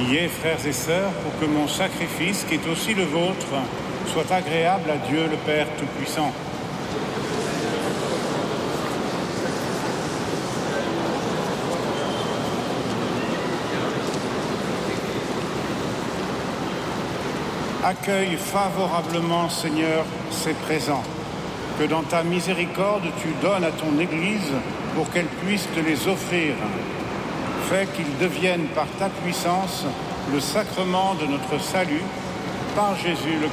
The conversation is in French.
Priez, frères et sœurs, pour que mon sacrifice, qui est aussi le vôtre, soit agréable à Dieu le Père Tout-Puissant. Accueille favorablement, Seigneur, ces présents, que dans ta miséricorde tu donnes à ton Église pour qu'elle puisse te les offrir. Fais qu'ils deviennent par ta puissance le sacrement de notre salut, par Jésus le